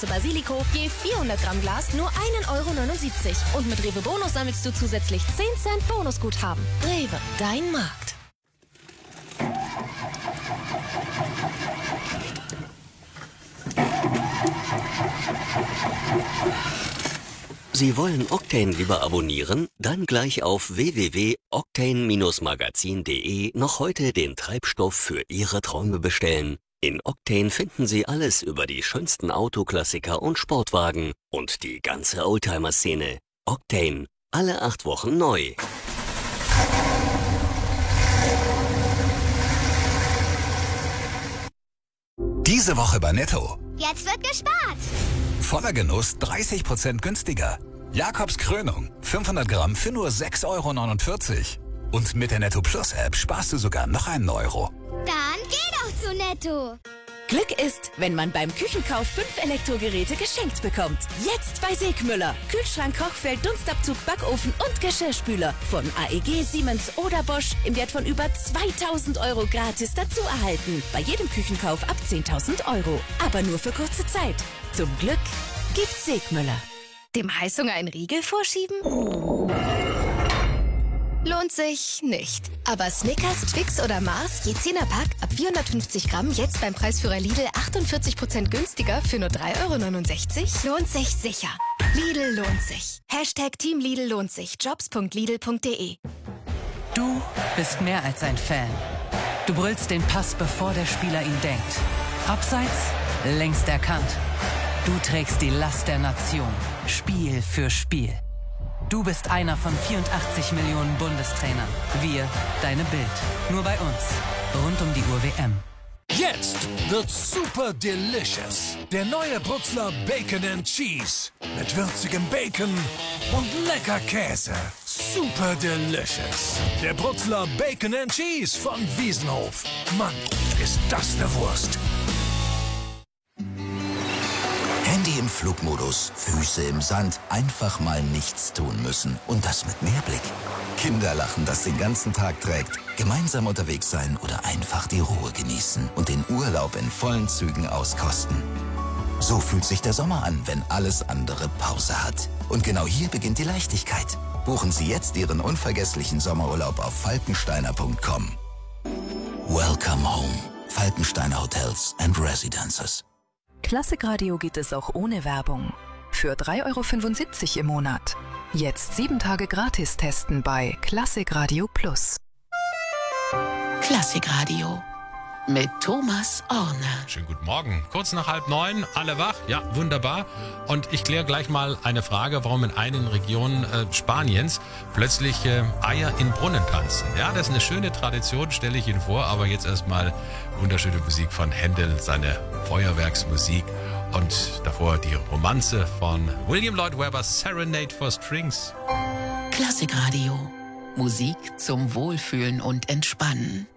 Basilico, je 400 Gramm Glas nur 1,79 € und mit Rewe Bonus sammelst du zusätzlich 10 Cent Bonusguthaben. Rewe, dein Markt. Sie wollen Octane lieber abonnieren? Dann gleich auf www.octane-magazin.de noch heute den Treibstoff für Ihre Träume bestellen. In Octane finden Sie alles über die schönsten Autoklassiker und Sportwagen und die ganze Oldtimer-Szene. Octane, alle 8 Wochen neu. Diese Woche bei Netto. Jetzt wird gespart. Voller Genuss 30% günstiger. Jakobs Krönung, 500 Gramm für nur 6,49 €. Und mit der Netto Plus App sparst du sogar noch einen Euro. Dann geh doch zu Netto. Glück ist, wenn man beim Küchenkauf 5 Elektrogeräte geschenkt bekommt. Jetzt bei Segmüller. Kühlschrank, Kochfeld, Dunstabzug, Backofen und Geschirrspüler. Von AEG, Siemens oder Bosch im Wert von über 2.000 € gratis dazu erhalten. Bei jedem Küchenkauf ab 10.000 €. Aber nur für kurze Zeit. Zum Glück gibt's Segmüller. Dem Heißhunger einen Riegel vorschieben? Lohnt sich nicht. Aber Snickers, Twix oder Mars, je 10er Pack, ab 450 Gramm, jetzt beim Preisführer Lidl 48% günstiger für nur 3,69 €? Lohnt sich sicher. Lidl lohnt sich. Hashtag Team Lidl lohnt sich. Jobs.lidl.de. Du bist mehr als ein Fan. Du brüllst den Pass, bevor der Spieler ihn denkt. Abseits, längst erkannt. Du trägst die Last der Nation. Spiel für Spiel. Du bist einer von 84 Millionen Bundestrainern. Wir, deine Bild. Nur bei uns. Rund um die Uhr WM. Jetzt wird's super delicious. Der neue Brutzler Bacon and Cheese. Mit würzigem Bacon und lecker Käse. Super delicious. Der Brutzler Bacon and Cheese von Wiesenhof. Mann, ist das eine Wurst. Handy im Flugmodus, Füße im Sand, einfach mal nichts tun müssen. Und das mit Mehrblick. Kinderlachen, das den ganzen Tag trägt. Gemeinsam unterwegs sein oder einfach die Ruhe genießen und den Urlaub in vollen Zügen auskosten. So fühlt sich der Sommer an, wenn alles andere Pause hat. Und genau hier beginnt die Leichtigkeit. Buchen Sie jetzt Ihren unvergesslichen Sommerurlaub auf falkensteiner.com. Welcome home. Falkensteiner Hotels and Residences. Klassikradio geht es auch ohne Werbung. Für 3,75 € im Monat. Jetzt 7 Tage gratis testen bei Klassikradio Plus. Klassikradio mit Thomas Orner. Schönen guten Morgen. Kurz nach 8:30, alle wach? Ja, wunderbar. Und ich kläre gleich mal eine Frage, warum in einigen Regionen Spaniens plötzlich Eier in Brunnen tanzen. Ja, das ist eine schöne Tradition, stelle ich Ihnen vor. Aber jetzt erstmal wunderschöne Musik von Händel, seine Feuerwerksmusik. Und davor die Romanze von William Lloyd Webber, Serenade for Strings. Klassikradio. Musik zum Wohlfühlen und Entspannen.